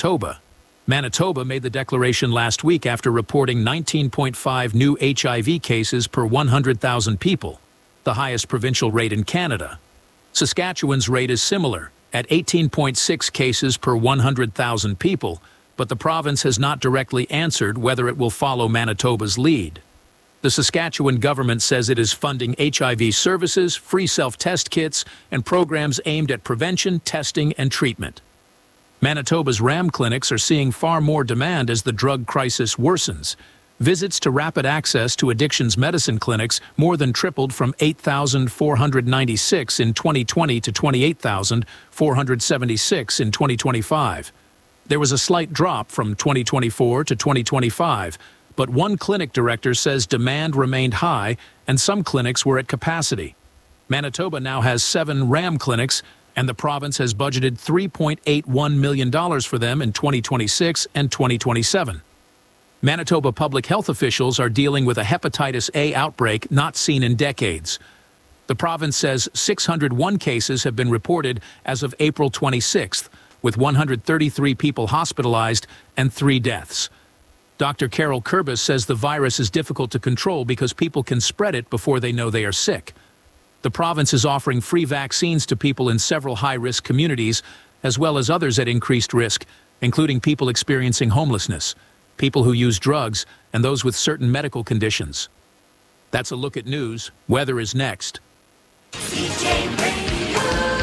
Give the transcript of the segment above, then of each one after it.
Manitoba made the declaration last week after reporting 19.5 new HIV cases per 100,000 people, the highest provincial rate in Canada. Saskatchewan's rate is similar, at 18.6 cases per 100,000 people, but the province has not directly answered whether it will follow Manitoba's lead. The Saskatchewan government says it is funding HIV services, free self-test kits, and programs aimed at prevention, testing, and treatment. Manitoba's RAM clinics are seeing far more demand as the drug crisis worsens. Visits to rapid access to addictions medicine clinics more than tripled from 8,496 in 2020 to 28,476 in 2025. There was a slight drop from 2024 to 2025, but one clinic director says demand remained high and some clinics were at capacity. Manitoba now has 7 RAM clinics, and the province has budgeted $3.81 million for them in 2026 and 2027. Manitoba public health officials are dealing with a hepatitis A outbreak not seen in decades. The province says 601 cases have been reported as of April 26th, with 133 people hospitalized and 3 deaths. Dr. Carol Kurbis says the virus is difficult to control because people can spread it before they know they are sick. The province is offering free vaccines to people in several high-risk communities, as well as others at increased risk, including people experiencing homelessness, people who use drugs, and those with certain medical conditions. That's a look at news. Weather is next. CJ Radio,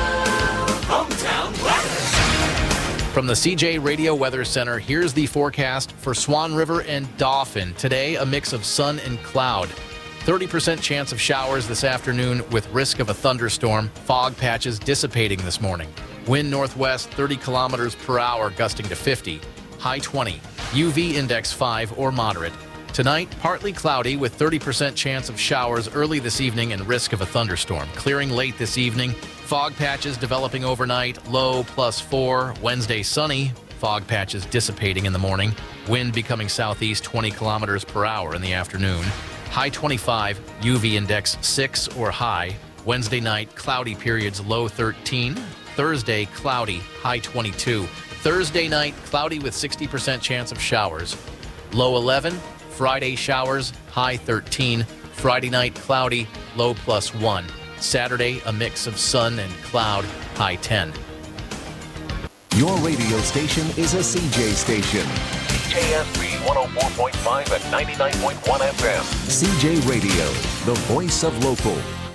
Hometown Weather. From the CJ Radio Weather Center, here's the forecast for Swan River and Dauphin. Today, a mix of sun and cloud. 30% chance of showers this afternoon with risk of a thunderstorm. Fog patches dissipating this morning. Wind northwest 30 kilometers per hour, gusting to 50. High 20. UV index 5 or moderate. Tonight, partly cloudy with 30% chance of showers early this evening and risk of a thunderstorm. Clearing late this evening. Fog patches developing overnight, low +4. Wednesday sunny, fog patches dissipating in the morning. Wind becoming southeast 20 kilometers per hour in the afternoon. High 25, UV index 6 or high. Wednesday night, cloudy periods, low 13. Thursday, cloudy, high 22. Thursday night, cloudy with 60% chance of showers. Low 11. Friday, showers, high 13. Friday night, cloudy, low +1. Saturday, a mix of sun and cloud, high 10. Your radio station is a CJ station. CJSB 104.5 and 99.1 FM. CJ Radio, the voice of local.